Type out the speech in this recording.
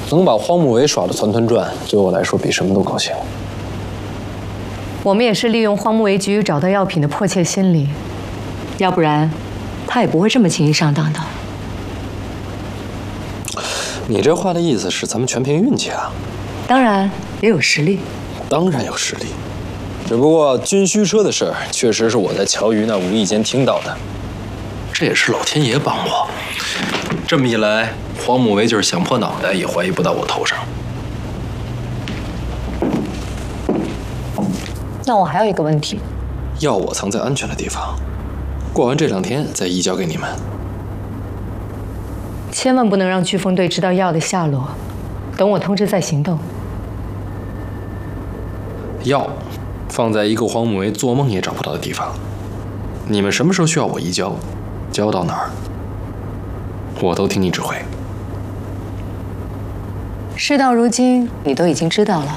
能把荒木伟耍得团团转，对我来说比什么都高兴。 我们也是利用荒木伟急于找到药品的迫切心理，要不然他也不会这么轻易上当的。 你这话的意思是咱们全凭运气啊？ 当然也有实力。 当然有实力，只不过军需车的事儿确实是我在乔鱼那无意间听到的，这也是老天爷帮我。这么一来，荒木伟就是想破脑袋也怀疑不到我头上。 那我还有一个问题， 药我藏在安全的地方，过完这2天再移交给你们。 千万不能让飓风队知道药的下落，等我通知再行动。 药放在一个荒木伟做梦也找不到的地方，你们什么时候需要我移交，交到哪儿，我都听你指挥。 事到如今，你都已经知道了，